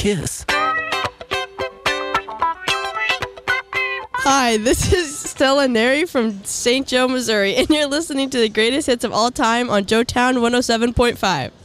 kiss. Hi, this is Stella Neri from St. Joe, Missouri, and you're listening to the greatest hits of all time on Joetown 107.5.